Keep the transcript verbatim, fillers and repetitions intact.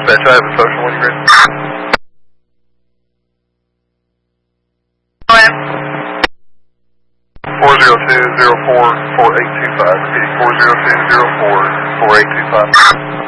Dispatch, I have a social when you're ready. four zero two zero four four eight two five. Repeating four zero two zero four four eight two five.